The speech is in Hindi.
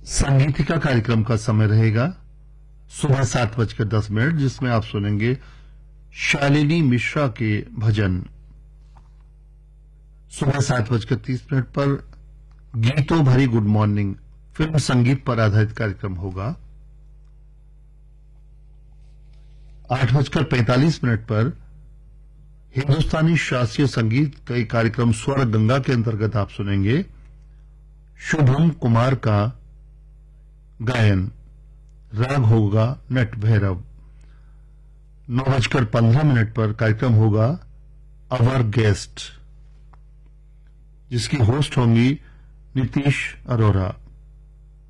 संगीतिका कार्यक्रम का समय रहेगा सुबह 7:10, जिसमें आप सुनेंगे शालिनी मिश्रा के भजन। सुबह 7:30 पर गीतों भरी गुड मॉर्निंग फिल्म संगीत पर आधारित कार्यक्रम होगा। 8:45 पर हिंदुस्तानी शास्त्रीय संगीत का कार्यक्रम स्वर गंगा के अंतर्गत आप सुनेंगे शुभम कुमार का गायन। राग होगा नट भैरव। 9:15 पर कार्यक्रम होगा अवर गेस्ट, जिसकी होस्ट होंगी नीतीश अरोरा।